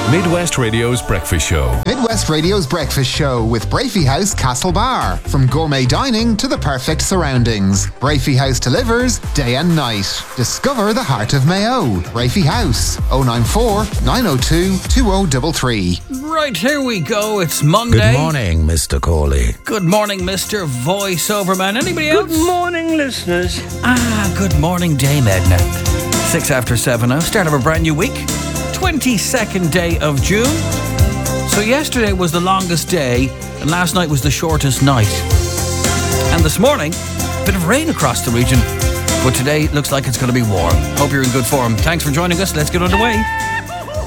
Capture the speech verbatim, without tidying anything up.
Midwest Radio's Breakfast Show. Midwest Radio's Breakfast Show with Brafey House Castlebar. From gourmet dining to the perfect surroundings, Brafey House delivers day and night. Discover the heart of Mayo. Brafey House, oh nine four, nine oh two, two oh three three. Right, here we go. It's Monday. Good morning, Mister Corley. Good morning, Mister Voiceover Man. Anybody else? Good morning, listeners. Ah, good morning, Dame Edna. Six after seven now. Start of a brand new week. twenty-second day of June. So yesterday was the longest day, and last night was the shortest night. And this morning, a bit of rain across the region. But today looks like it's going to be warm. Hope you're in good form. Thanks for joining us. Let's get underway.